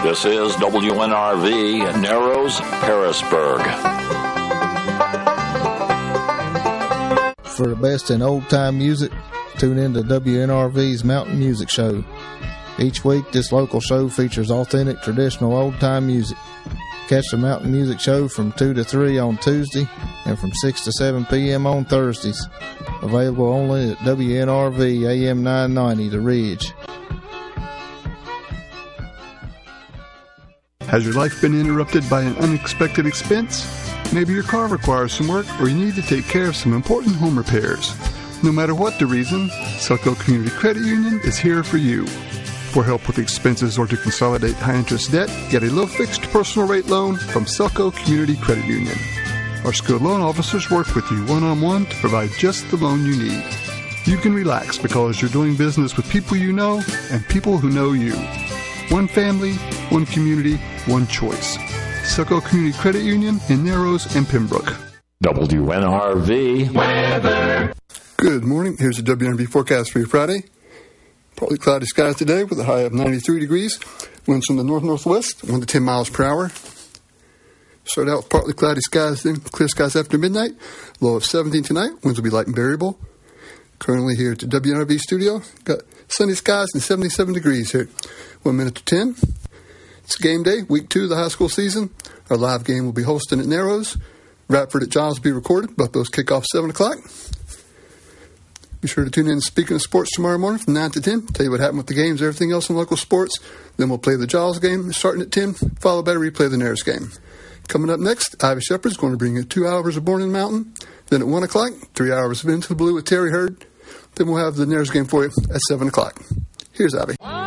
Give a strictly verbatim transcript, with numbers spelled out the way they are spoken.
This is W N R V, Narrows, Harrisburg. For the best in old-time music, tune in to W N R V's Mountain Music Show. Each week, this local show features authentic, traditional old-time music. Catch the Mountain Music Show from two to three on Tuesday and from six to seven p.m. on Thursdays. Available only at W N R V A M nine ninety, The Ridge. Has your life been interrupted by an unexpected expense? Maybe your car requires some work or you need to take care of some important home repairs. No matter what the reason, Selco Community Credit Union is here for you. For help with expenses or to consolidate high-interest debt, get a low-fixed personal rate loan from Selco Community Credit Union. Our skilled loan officers work with you one-on-one to provide just the loan you need. You can relax because you're doing business with people you know and people who know you. One family, one community, one choice. Selco Community Credit Union in Narrows and Pembroke. W N R V weather. Good morning. Here's the W N R V forecast for your Friday. Partly cloudy skies today with a high of ninety-three degrees. Winds from the north-northwest, one to ten miles per hour. Start out with partly cloudy skies, then clear skies after midnight. Low of seventeen tonight. Winds will be light and variable. Currently here at the W N R V studio, got sunny skies and seventy-seven degrees here. One minute to ten. It's game day, week two of the high school season. Our live game will be hosting at Narrows. Radford at Giles will be recorded. Both those kick off seven o'clock. Be sure to tune in to Speaking of Sports tomorrow morning from nine to ten. Tell you what happened with the games, everything else in local sports. Then we'll play the Giles game starting at ten, followed by a replay of the Narrows game. Coming up next, Ivy Shepherd's going to bring you two hours of Born in the Mountain. Then at one o'clock, three hours of Into the Blue with Terry Hurd. Then we'll have the Narrows game for you at seven o'clock. Here's Ivy.